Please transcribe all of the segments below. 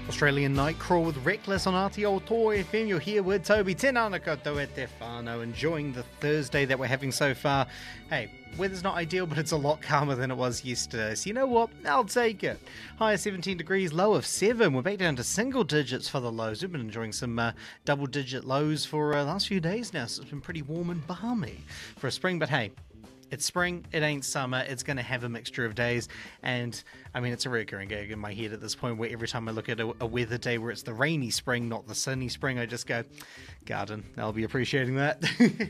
Australian Night Crawl with Reckless on Aotearoa FM. You're here with Toby. Tēnā koutou e te whānau. Enjoying the Thursday that we're having so far. Hey, weather's not ideal, but it's a lot calmer than it was yesterday. So you know what? I'll take it. High of 17 degrees, low of 7. We're back down to single digits for the lows. We've been enjoying some double-digit lows for the last few days now. So it's been pretty warm and balmy for a spring. But hey, it's spring, it ain't summer, it's going to have a mixture of days, and I mean, it's a recurring gag in my head at this point where every time I look at a weather day where it's the rainy spring, not the sunny spring, I just go, garden, I'll be appreciating that.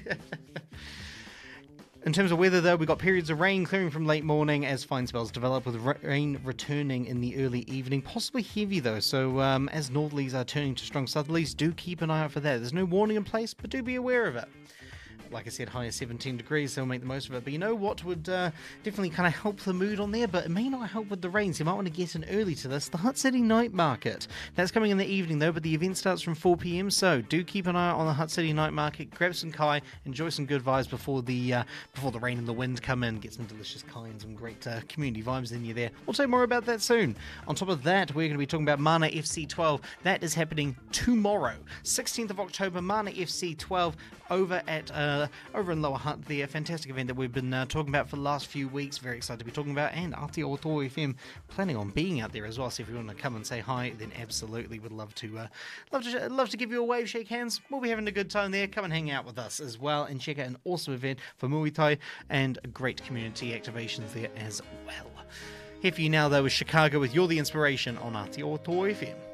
In terms of weather, though, we've got periods of rain clearing from late morning as fine spells develop, with rain returning in the early evening, possibly heavy, though, so as northerlies are turning to strong southerlies, do keep an eye out for that. There's no warning in place, but do be aware of it. Like I said, high of 17 degrees, so we'll make the most of it. But you know what would definitely kind of help the mood on there, but it may not help with the rain, so you might want to get in early to this. The Hutt City Night Market. That's coming in the evening, though, but the event starts from 4 p.m, so do keep an eye on the Hutt City Night Market. Grab some kai, enjoy some good vibes before the rain and the wind come in. Get some delicious kai and some great community vibes in you there. We'll talk more about that soon. On top of that, we're going to be talking about Mana FC 12. That is happening tomorrow, 16th of October, Mana FC 12, over in Lower Hutt, the fantastic event that we've been talking about for the last few weeks. Very excited to be talking about, and Aotearoa FM planning on being out there as well. So if you want to come and say hi, then absolutely would love to give you a wave, shake hands. We'll be having a good time there. Come and hang out with us as well, and check out an awesome event for Muay Thai and great community activations there as well. Here for you now, though, is Chicago with You're the Inspiration on Aotearoa FM.